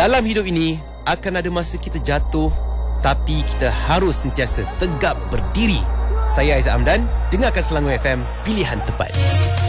Dalam hidup ini akan ada masa kita jatuh, tapi kita harus sentiasa tegap berdiri. Saya Aizat Amdan, dengarkan Selangor FM, pilihan tepat.